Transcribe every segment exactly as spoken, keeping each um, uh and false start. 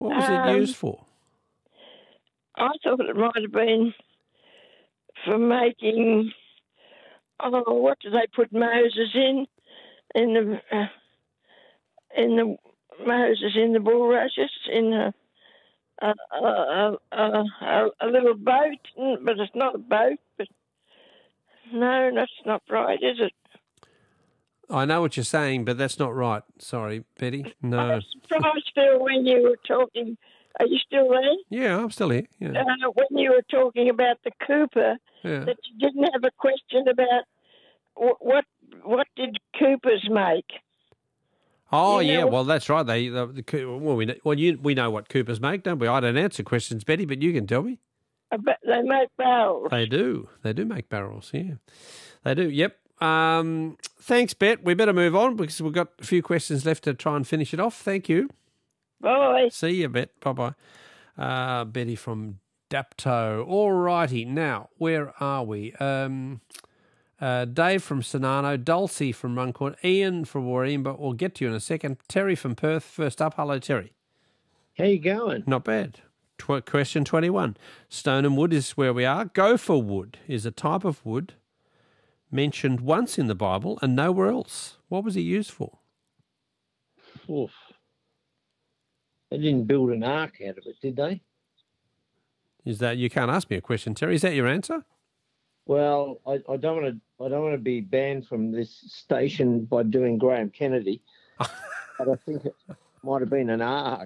What was Um, it used for? I thought it might have been for making. Oh, what do they put Moses in? In the uh, in the Moses in the bulrushes in the. A, a, a, a, a little boat, but it's not a boat. But no, that's not right, is it? I know what you're saying, but that's not right. Sorry, Betty. I No. was surprised, Phil, when you were talking. Are you still there? Yeah, I'm still here. Yeah. Uh, when you were talking about the Cooper, Yeah. that you didn't have a question about wh- what what did Coopers make? Oh You know yeah, what- well that's right. They the, the Coo- well we know, well you we know what Coopers make, don't we? I don't answer questions, Betty, but you can tell me. About, they make barrels. They do. They do make barrels. Yeah, they do. Yep. Um, thanks, Bet. We better move on because we've got a few questions left to try and finish it off. Thank you. Bye. See you, Bet. Bye bye. Uh, Betty from Dapto. All righty. Now where are we? Um. Uh, Dave from Sonano, Dulcie from Runcorn, Ian from Warreen, but we'll get to you in a second. Terry from Perth, first up. Hello, Terry. How you going? Not bad. Tw- question twenty-one. Stone and wood is where we are. Gopher wood is a type of wood mentioned once in the Bible and nowhere else. What was it used for? Oof. They didn't build an ark out of it, did they? Is that you can't ask me a question, Terry? Is that your answer? Well, I, I don't want to. I don't want to be banned from this station by doing Graham Kennedy, but I think it might have been an ark.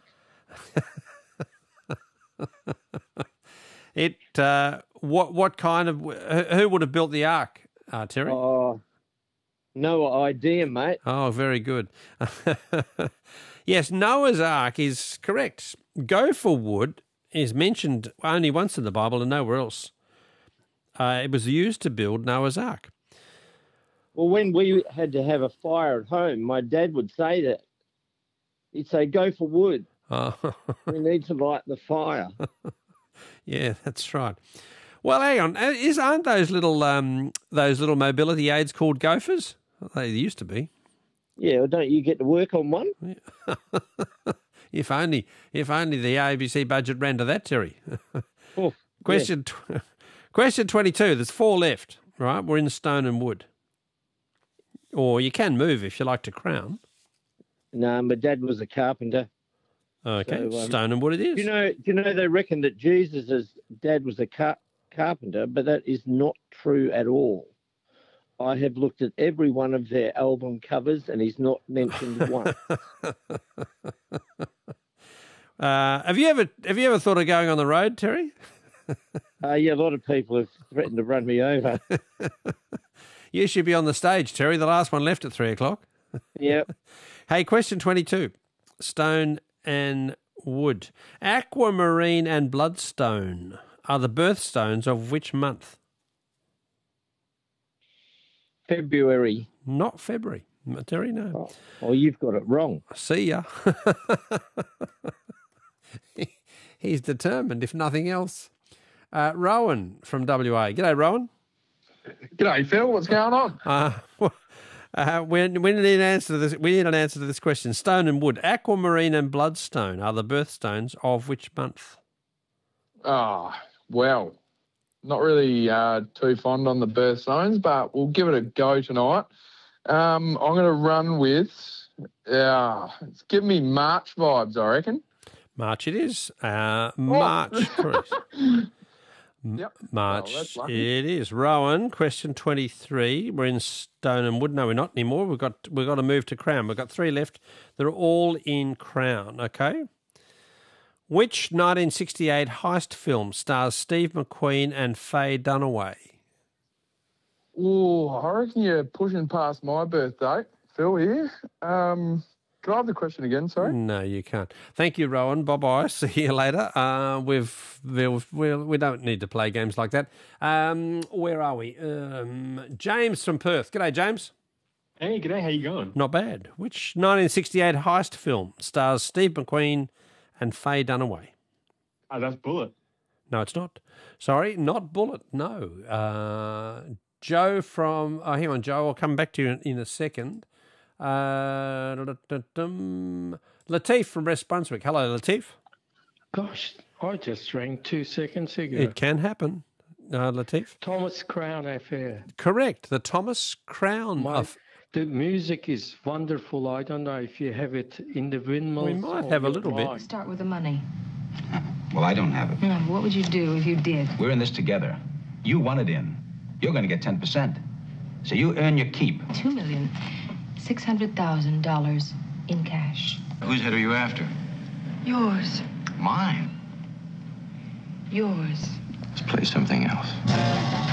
It. Uh, what? What kind of? Who would have built the ark, uh, Terry? Oh, no idea, mate. Oh, very good. Yes, Noah's Ark is correct. Gopher wood is mentioned only once in the Bible and nowhere else. Uh, it was used to build Noah's Ark. Well, when we had to have a fire at home, my dad would say that. He'd say, "Go for wood. Oh. We need to light the fire." Yeah, that's right. Well, hang on. Is aren't those little um, those little mobility aids called gophers? They used to be. Yeah, well, don't you get to work on one? If only, if only the A B C budget ran to that, Terry. Oh, Question, tw- question twenty-two. There's four left. Right, we're in stone and wood. Or you can move if you like to crown. No, my dad was a carpenter. Okay, So, um, stone and wood it is. Do you know? Do you know they reckon that Jesus' dad was a car- carpenter, but that is not true at all. I have looked at every one of their album covers, and he's not mentioned once. Uh, have you ever have you ever thought of going on the road, Terry? Uh, yeah, a lot of people have threatened to run me over. You should be on the stage, Terry. The last one left at three o'clock. Yep. Hey, question twenty-two. Stone and wood. Aquamarine and bloodstone are the birthstones of which month? February. Not February. Terry, no. Oh, well, you've got it wrong. See ya. He's determined, if nothing else. Uh, Rowan from W A. G'day, Rowan. G'day, Phil. What's going on? Uh, uh, we, we need an answer to this. We need an answer to this question. Stone and wood, aquamarine and bloodstone are the birthstones of which month? Ah, well, not really uh, too fond on the birthstones, but we'll give it a go tonight. Um, I'm going to run with, uh, it's giving me March vibes, I reckon. March it is. Uh, March, correct. Yep. March Well, that's lucky. it is. Rowan, question twenty-three. We're in stone and wood. No, we're not anymore. We've got we've got to move to crown. We've got three left. They're all in crown, okay? Which nineteen sixty-eight heist film stars Steve McQueen and Faye Dunaway? Oh, I reckon you're pushing past my birthday, Phil, here. Um, can I have the question again, sorry? No, you can't. Thank you, Rowan. Bye-bye. See you later. Uh, we've, we've, we we don't need to play games like that. Um, where are we? Um, James from Perth. G'day, James. Hey, g'day. How you going? Not bad. Which nineteen sixty-eight heist film stars Steve McQueen and Faye Dunaway? Oh, that's Bullet. No, it's not. Sorry, not Bullet. No. Uh, Joe from... Oh, hang on, Joe. I'll come back to you in, in a second. Uh, Latif from West Brunswick. Hello, Latif. Gosh, I just rang two seconds ago. It can happen, uh, Latif. Thomas Crown Affair. Correct. The Thomas Crown My, of... the music is wonderful. I don't know if you have it in the windmills. We might or have a your little bit. line. Start with the money. Well, I don't have it. No, what would you do if you did? We're in this together. You want it in. You're going to get ten percent. So you earn your keep. Two million, six hundred thousand dollars in cash. Whose head are you after? Yours. Mine. Yours. Let's play something else.